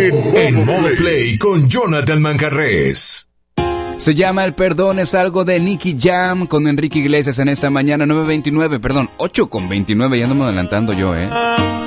En modo play con Jonathan Manjarrés. Se llama El Perdón, es algo de Nicky Jam con Enrique Iglesias en esta mañana, 8:29, ya ando me adelantando yo,